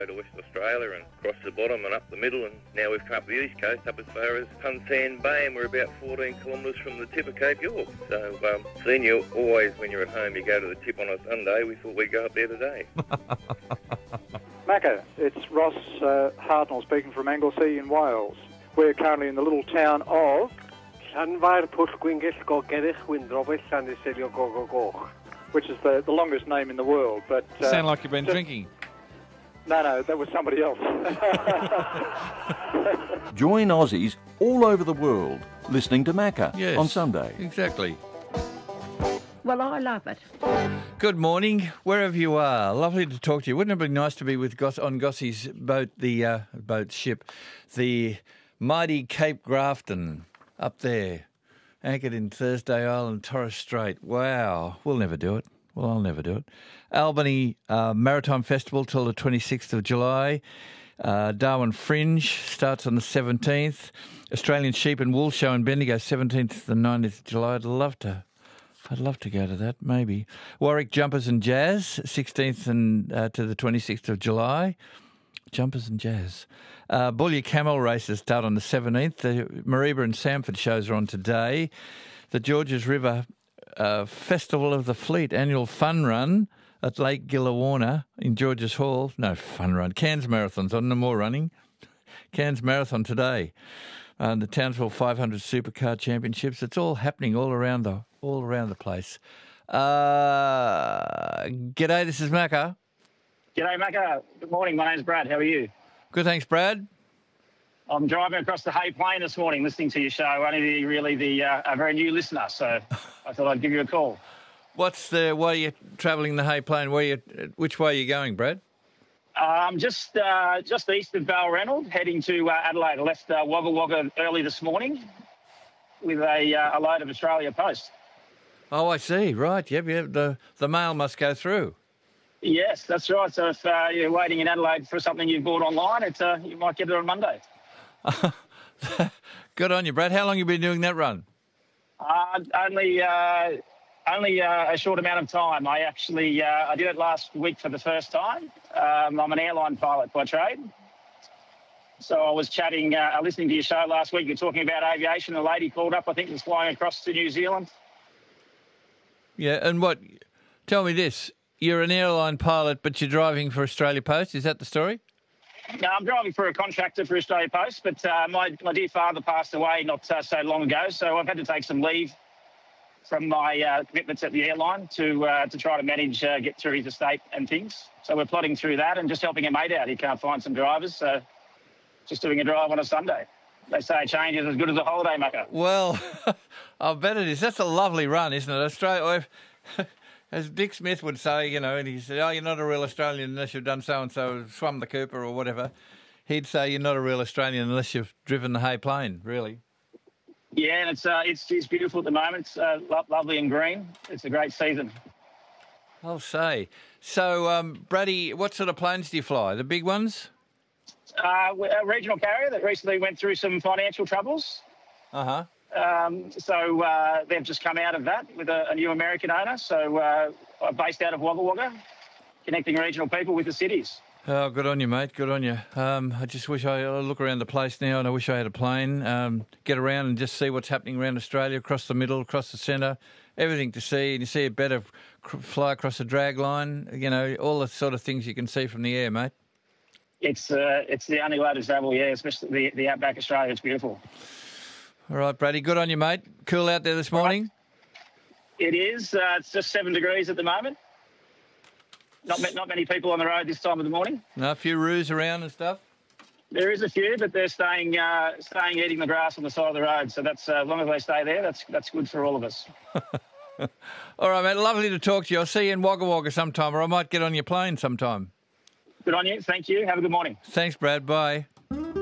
to West Australia and across the bottom and up the middle, and now we've come up the east coast up as far as Hunsand Bay, and we're about 14 kilometres from the tip of Cape York. So seeing you always when you're at home, you go to the tip on a Sunday, we thought we'd go up there today. Macca, it's Ross Hartnell speaking from Anglesey in Wales. We're currently in the little town of... which is the longest name in the world. But sound like you've been drinking. No, that was somebody else. Join Aussies all over the world listening to Macca on Sunday. Exactly. Well, I love it. Good morning, wherever you are. Lovely to talk to you. Wouldn't it be nice to be with on Gossie's boat, the ship, the mighty Cape Grafton up there, anchored in Thursday Island, Torres Strait. Wow, we'll never do it. Well, I'll never do it. Albany Maritime Festival till the 26th of July. Darwin Fringe starts on the 17th. Australian Sheep and Wool Show in Bendigo, 17th to the 19th of July. I'd love to go to that, maybe. Warwick Jumpers and Jazz, 16th and to the 26th of July. Jumpers and Jazz. Boulia Camel races start on the 17th. The Mareeba and Samford shows are on today. The Georges River Festival of the Fleet annual fun run at Lake Gillawarna in Georges Hall. No, fun run. Cairns Marathon's on, no more running. Cairns Marathon today. The Townsville 500 Supercar Championships. It's all happening all around the place. G'day, this is Macca. G'day, Macca. Good morning. My name's Brad. How are you? Good, thanks, Brad. I'm driving across the Hay Plain this morning, listening to your show. Only a very new listener, so I thought I'd give you a call. Why are you travelling the Hay Plain? Which way are you going, Brad? Just east of Balranald, heading to Adelaide. I left Wagga Wagga early this morning with a load of Australia Post. Oh, I see. Right. Yep. The mail must go through. Yes, that's right. So if you're waiting in Adelaide for something you've bought online, you might get it on Monday. Good on you, Brad. How long have you been doing that run? Only a short amount of time. I did it last week for the first time. I'm an airline pilot by trade. So I was listening to your show last week. You're talking about aviation. A lady called up, I think, was flying across to New Zealand. Yeah, and tell me this. You're an airline pilot, but you're driving for Australia Post. Is that the story? No, I'm driving for a contractor for Australia Post, but my dear father passed away not so long ago, so I've had to take some leave from my commitments at the airline to try to manage, get through his estate and things. So we're plodding through that and just helping a mate out. He can't find some drivers, so just doing a drive on a Sunday. They say a change is as good as a holiday, Macca. Well, I bet it is. That's a lovely run, isn't it? Australia... As Dick Smith would say, and he said, you're not a real Australian unless you've done so-and-so, swum the Cooper or whatever. He'd say you're not a real Australian unless you've driven the Hay Plain, really. Yeah, and it's beautiful at the moment. It's lovely and green. It's a great season. I'll say. So, Brady, what sort of planes do you fly? The big ones? A regional carrier that recently went through some financial troubles. Uh-huh. So they've just come out of that with a new American owner. So I'm based out of Wagga Wagga, connecting regional people with the cities. Oh, good on you, mate. Good on you. I just wish I look around the place now, and I wish I had a plane. Get around and just see what's happening around Australia, across the middle, across the centre, everything to see. And you see it better fly across a drag line. All the sort of things you can see from the air, mate. It's the only way to travel, yeah, especially the outback Australia. It's beautiful. All right, Brady, good on you, mate. Cool out there this morning? It is. It's just 7 degrees at the moment. Not many people on the road this time of the morning. No, a few roos around and stuff? There is a few, but they're staying eating the grass on the side of the road. So that's as long as they stay there, that's good for all of us. All right, mate, lovely to talk to you. I'll see you in Wagga Wagga sometime, or I might get on your plane sometime. Good on you. Thank you. Have a good morning. Thanks, Brad. Bye.